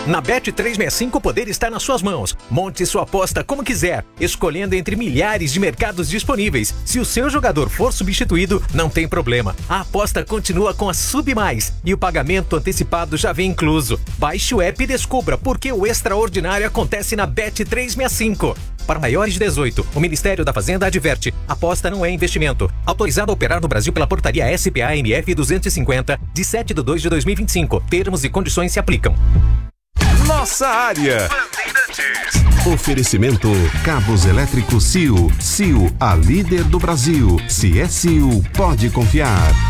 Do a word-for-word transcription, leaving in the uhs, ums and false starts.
Na Bet trezentos e sessenta e cinco o poder está nas suas mãos. Monte sua aposta como quiser, escolhendo entre milhares de mercados disponíveis. Se o seu jogador for substituído, não tem problema. A aposta continua com a Sub Mais e o pagamento antecipado já vem incluso. Baixe o app e descubra por que o extraordinário acontece na Bet trezentos e sessenta e cinco. Para maiores de dezoito, o Ministério da Fazenda adverte: aposta não é investimento. Autorizado a operar no Brasil pela portaria S P A M F duzentos e cinquenta, de sete de dois de dois mil e vinte e cinco. Termos e condições se aplicam. Nossa área. Oferecimento Cabos Elétricos C I O. C I O, a líder do Brasil. Se é C I O, pode confiar.